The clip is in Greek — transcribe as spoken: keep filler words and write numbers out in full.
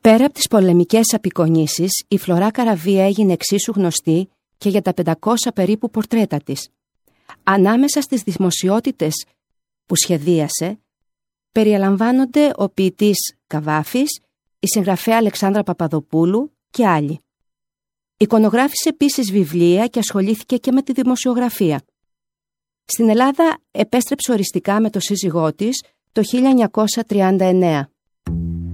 Πέρα από τις πολεμικές απεικονίσεις, η Φλωρά Καραβία έγινε εξίσου γνωστή και για τα πεντακόσια περίπου πορτρέτα της. Ανάμεσα στις δημοσιότητες που σχεδίασε, περιελαμβάνονται ο ποιητής Καβάφης, η συγγραφέα Αλεξάνδρα Παπαδοπούλου και άλλοι. Εικονογράφησε επίσης βιβλία και ασχολήθηκε και με τη δημοσιογραφία. Στην Ελλάδα επέστρεψε οριστικά με το σύζυγό της το χίλια εννιακόσια τριάντα εννέα.